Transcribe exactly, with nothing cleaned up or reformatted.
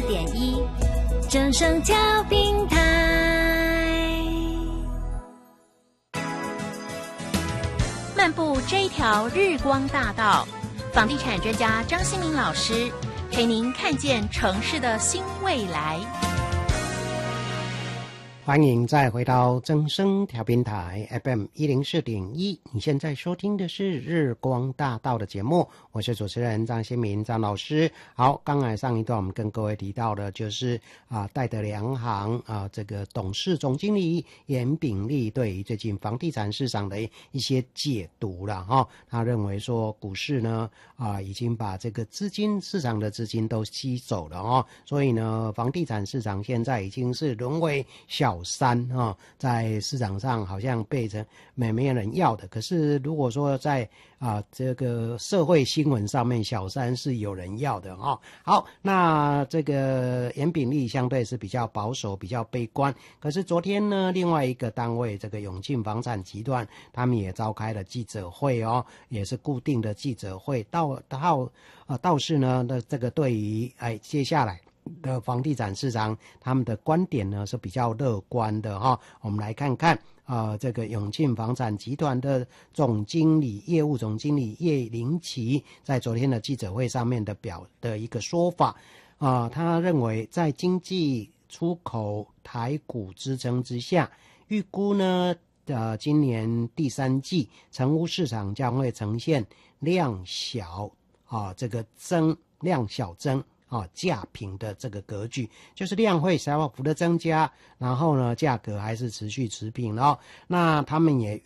点一，正声调频台。漫步这一条日光大道，房地产专家张新民老师陪您看见城市的新未来。 欢迎再回到正声调频台 F M 一零四点一，你现在收听的是日光大道的节目，我是主持人张新民张老师。好，刚才上一段我们跟各位提到的就是啊，戴德梁行啊这个董事总经理严炳立对于最近房地产市场的一些解读了哈、哦。他认为说股市呢啊已经把这个资金市场的资金都吸走了哦，所以呢房地产市场现在已经是沦为小三啊、哦，在市场上好像被成没没有人要的。可是如果说在啊这个社会新闻上面，小三是有人要的啊、哦。好，那这个严炳立相对是比较保守、比较悲观。可是昨天呢，另外一个单位这个永庆房产集团，他们也召开了记者会哦，也是固定的记者会。到到啊，倒是呢，那这个对于哎接下来的房地产市场，他们的观点呢是比较乐观的哈、哦。我们来看看啊、呃，这个永庆房产集团的总经理、业务总经理叶林奇在昨天的记者会上面的表的一个说法啊、呃，他认为在经济出口台股支撑之下，预估呢呃今年第三季成屋市场将会呈现量小啊、呃、这个增量小增。啊，价平的这个格局，就是量会小幅的增加，然后呢，价格还是持续持平哦。那他们也